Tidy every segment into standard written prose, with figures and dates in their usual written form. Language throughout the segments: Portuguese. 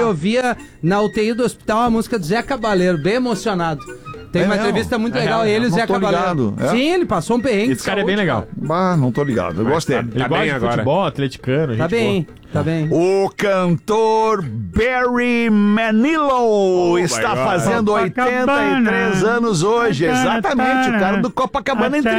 ouvia na UTI do hospital a música do Zé Cabaleiro, bem emocionado. Tem uma entrevista muito legal, ele e o Zé Cabaleiro. Sim, ele passou um perrengue. Esse cara é bem legal. Não tô ligado, eu gostei. Ele gosta de futebol, atleticano. Tá bem. O cantor Barry Manilow está fazendo 83 anos hoje. Exatamente, o cara do Copacabana, entre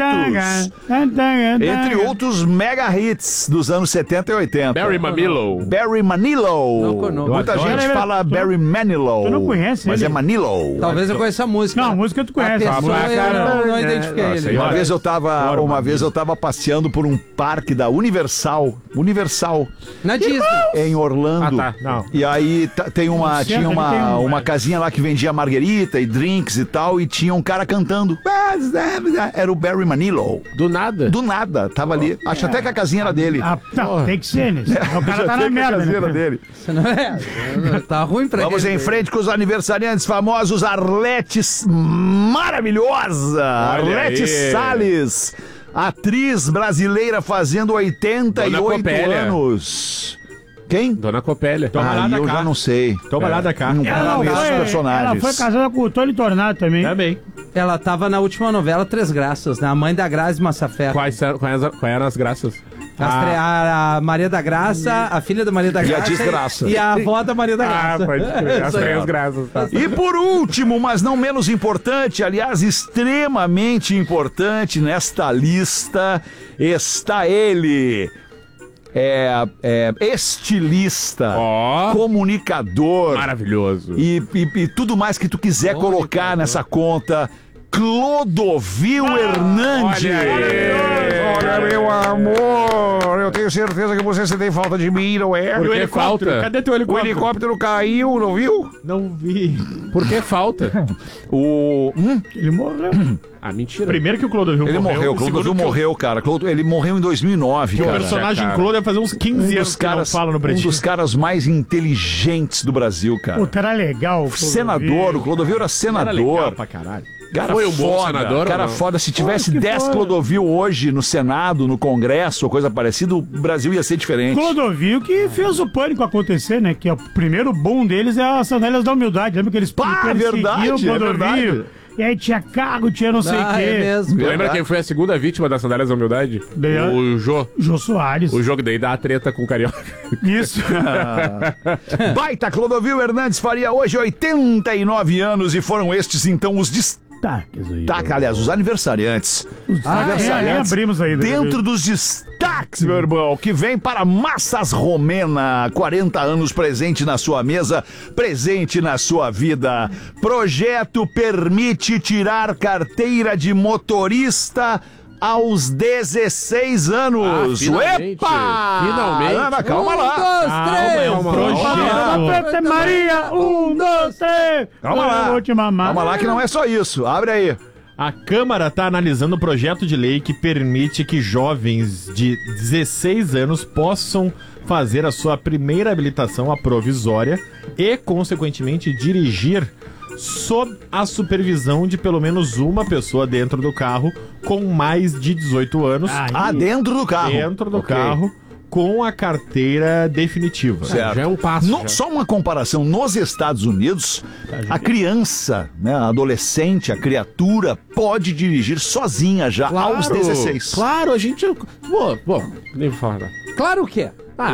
outros mega hits dos anos 70 e 80. Barry Manilow. Barry Manilow. Muita gente fala Barry Manilow. Tu não conhece mas ele? é Manilow. Talvez eu conheça a música. Não, a música tu conhece. A pessoa eu não identifiquei ele. Uma vez eu tava passeando por um parque da Universal. Na Disney. Em Orlando. Não. E aí tinha uma casinha lá que vendia marguerita e drinks e tal, e tinha um cara cantando. Era o Barry Manilow. Do nada? Do nada, tava ali. Acho até que a casinha era dele. Não, tem que ser, né? O cara tá na merda, né? Dele. Isso não é. Tá ruim pra Vamos em frente com os aniversariantes famosos. Arlete maravilhosa. Arlete Salles. Atriz brasileira fazendo 88 anos. Quem? Dona Copélia. Eu já não sei. Toma lá da cá. Ela foi casada com o Tony Tornado também. Também. Ela tava na última novela Três Graças, né? A mãe da Grazi Massafera. Quais eram as graças? A Maria da Graça, a filha da Maria da Graça. E a desgraça. E a avó da Maria da Graça. Pode crer. As três graças. E por último, mas não menos importante, aliás, extremamente importante nesta lista, está ele. Estilista, comunicador. Maravilhoso. E tudo mais que tu quiser colocar nessa conta. Clodovil Hernandes. Olha, meu amor, eu tenho certeza que você tem falta de mim, não é? Por que falta? Cadê teu helicóptero? O helicóptero caiu, não viu? Não vi. Por que falta? Ele morreu. Mentira. Primeiro que o Clodovil morreu. O Clodovil morreu, cara. Ele morreu em 2009, cara. O personagem Clodovil deve fazer uns 15 anos que não fala no Pretinho. Um dos caras mais inteligentes do Brasil, cara. O cara legal. Senador, o Clodovil era senador. Era legal pra caralho. Cara foi um bom senador? Cara foda. Se tivesse 10 Clodovil hoje no Senado, no Congresso ou coisa parecida, o Brasil ia ser diferente. Clodovil que fez o pânico acontecer, né? Que o primeiro boom deles é as sandálias da humildade. Lembra que eles seguiam o Clodovil? E aí tinha cargo, tinha não sei o quê. É mesmo. Lembra quem foi a segunda vítima das sandálias da humildade? O Jô Soares. O jogo daí dá a treta com o Carioca. Isso. Baita Clodovil Hernandes faria hoje 89 anos e foram estes então os destaques. Aliás, os aniversariantes. Abrimos aí. Dentro dos destaques, meu irmão, que vem para Massas Romena, 40 anos presente na sua mesa, presente na sua vida. Projeto permite tirar carteira de motorista aos 16 anos. Finalmente. Epa! Finalmente. Ana, calma lá. 1, 2, 3. Projeto. Maria, 1, 2, 3. Calma lá que não é só isso. Abre aí. A Câmara está analisando o projeto de lei que permite que jovens de 16 anos possam fazer a sua primeira habilitação à provisória e, consequentemente, dirigir sob a supervisão de pelo menos uma pessoa dentro do carro com mais de 18 anos. Dentro do carro. Dentro do carro. Com a carteira definitiva. Certo. Já é um passo. Só uma comparação. Nos Estados Unidos, a criança, né, a adolescente, a criatura, pode dirigir sozinha já aos 16. Claro, a gente... nem vou falar. Claro que é.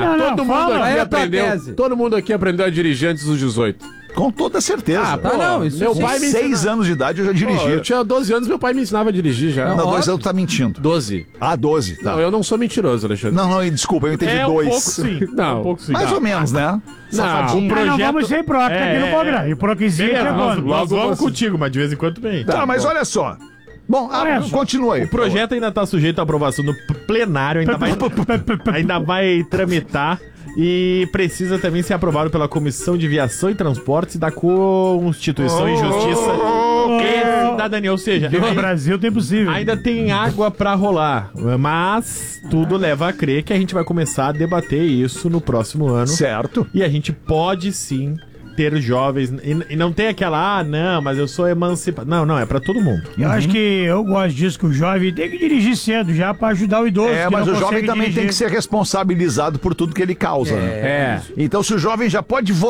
Todo mundo aqui aprendeu a dirigir antes dos 18. Com toda certeza. Meu pai me 6 anos de idade eu já dirigia. Eu tinha 12 anos, meu pai me ensinava a dirigir já. Não, 2 anos tu tá mentindo. 12. 12, tá. Não, eu não sou mentiroso, Alexandre. Não, desculpa, eu entendi 2. Um pouco sim. Não, um pouco sim. Mais ou menos, né? Não, o projeto... não vamos ser hipocrita aqui no programa. Hipocrisia nós vamos contigo, mas de vez em quando bem. Tá, mas olha só. Bom, continua aí. O projeto ainda está sujeito à aprovação no plenário, ainda vai tramitar e precisa também ser aprovado pela Comissão de Viação e Transportes da Constituição e Justiça e Cidadania. Ou seja, no Brasil tem possível. Ainda tem água pra rolar, mas tudo leva a crer que a gente vai começar a debater isso no próximo ano. Certo. E a gente pode sim ter jovens, e não tem aquela, não, mas eu sou emancipado. Não, é pra todo mundo. Eu acho que eu gosto disso, que o jovem tem que dirigir cedo já pra ajudar o idoso. Mas o jovem também tem que ser responsabilizado por tudo que ele causa. Né? É. Então se o jovem já pode votar